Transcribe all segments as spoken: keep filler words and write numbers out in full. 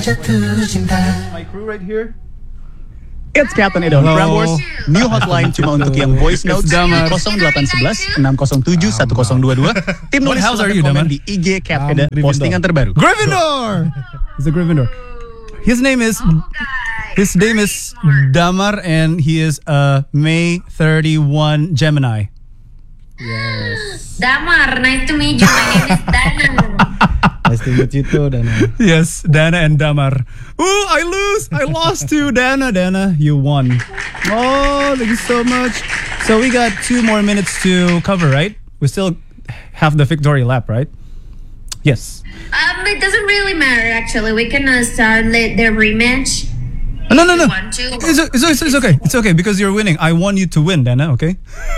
My crew right here. It's Captain Edo Prambors. New hotline cuma untuk yang voice notes Damar. nol delapan satu satu enam nol tujuh satu nol dua dua. Tim What nulis house are silahkan you, komen Damar? di I G Cap Um, Eda Gryffindor. postingan terbaru. Gryffindor. He's a Gryffindor. His name is his name is Damar, and he is a May thirty-first Gemini. Damar, nice to meet you. My name is Dana. Nice to meet you too, Dana. Yes, Dana and Damar. Ooh, I lose. I lost to Dana. Dana, you won. Oh, thank you so much. So we got two more minutes to cover, right? We still have the victory lap, right? Yes. Um, it doesn't really matter actually. We can uh, start the, the rematch. No, no, no. Want to? It's, it's, it's, it's okay. It's okay because you're winning. I want you to win, Dana. Okay.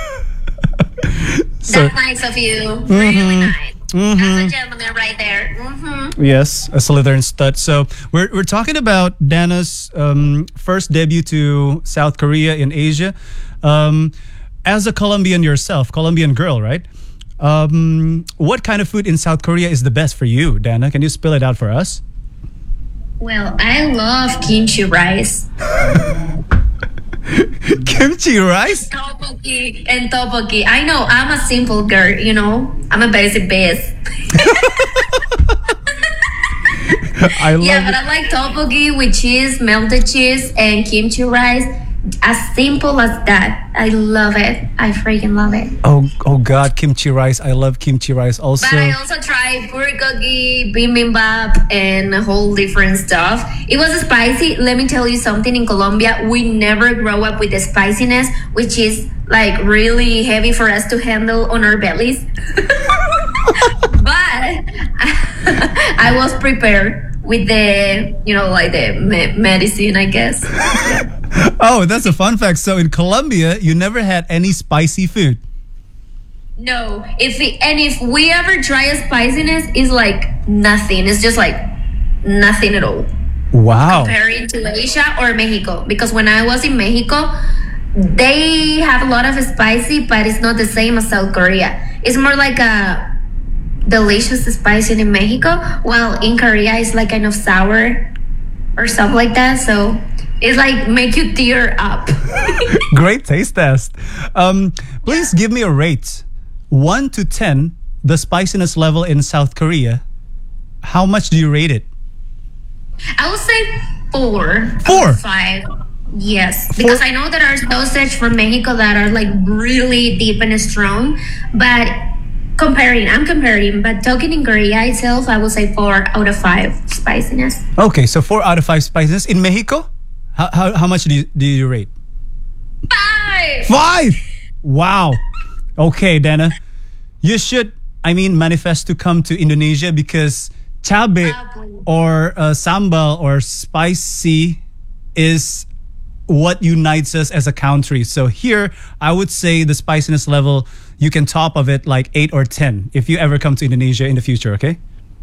So That's nice of you. Really nice. That's a gentleman right there. Mm-hmm. yes, a Slytherin stud. So we're we're talking about Dana's um, first debut to South Korea in Asia. Um, as a Colombian yourself, Colombian girl, right? Um, what kind of food in South Korea is the best for you, Dana? Can you spill it out for us? Well, I love kimchi rice. Kimchi rice? Tteokbokki and tteokbokki. I know I'm a simple girl, you know. I'm a basic base. I love Yeah, but it. I like tteokbokki with cheese, melted cheese, and kimchi rice. As simple as that. I love it. I freaking love it. Oh, oh God, kimchi rice. I love kimchi rice also. But I also tried bulgogi, bibimbap, and a whole different stuff. It was spicy. Let me tell you something. In Colombia, we never grow up with the spiciness, which is like really heavy for us to handle on our bellies. But I was prepared with the, you know, like the me- medicine, I guess. Oh, that's a fun fact. So in Colombia, you never had any spicy food. No, if we, and if we ever try a spiciness, it's like nothing. It's just like nothing at all. Wow. Comparing to Asia or Mexico, because when I was in Mexico, they have a lot of spicy, but it's not the same as South Korea. It's more like a delicious spicy in Mexico, while in Korea it's like kind of sour or something like that. So it's like make you tear up. Great taste test. Um, please give me a rate. one to ten, the spiciness level in South Korea. How much do you rate it? I would say four. Four? Out of five. Yes, because I know there are sausage from Mexico that are like really deep and strong, but comparing, I'm comparing, but talking in Korea itself, I would say four out of five spiciness. Okay, so four out of five spiciness. In Mexico, how, how, how much do you, do you rate? Five! Five! Wow. Okay, Dana. You should, I mean, manifest to come to Indonesia because cabe or uh, sambal or spicy is what unites us as a country. So here, I would say the spiciness level, you can top of it like eight or ten if you ever come to Indonesia in the future, okay?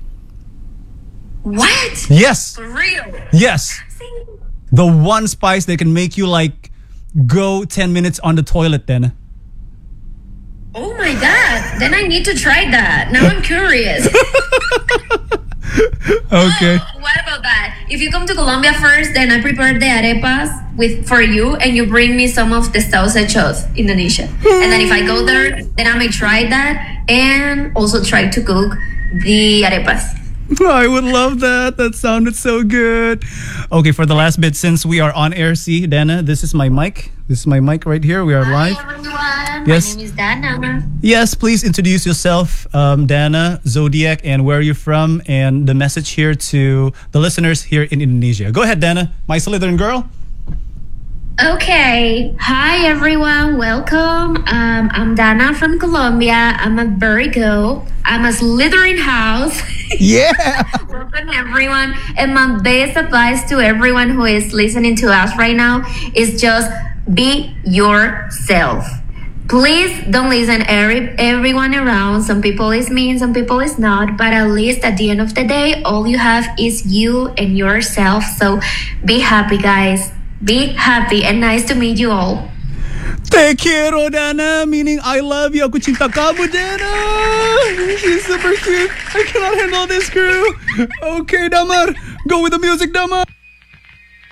What? Yes. For real? Yes. The one spice that can make you like go ten minutes on the toilet, Dana. Oh my god, then I need to try that. Now I'm curious. Okay. What about that? If you come to Colombia first, then I prepare the arepas with for you, and you bring me some of the sausage of Indonesia. And then if I go there, then I may try that and also try to cook the arepas. I would love that. That sounded so good. Okay, for the last bit, since we are on air, see, Dana, this is my mic. This is my mic right here. We are live. Hi everyone, Yes. my name is Dana. Yes, please introduce yourself, um, Dana, Zodiac, and where you're from, and the message here to the listeners here in Indonesia. Go ahead, Dana, my Slytherin girl. Okay, hi everyone, welcome. Um, I'm Dana from Colombia. I'm a Virgo. I'm a Slytherin house. Yeah. Welcome everyone. And my best advice to everyone who is listening to us right now is just be yourself. Please don't listen every everyone around. Some people is mean, some people is not. But at least at the end of the day, all you have is you and yourself. So be happy, guys. Be happy and nice to meet you all. Te quiero, Dana, meaning I love you. Aku cinta kamu, Dana. She's super cute. I cannot handle this crew. Okay, Damar, go with the music, Damar.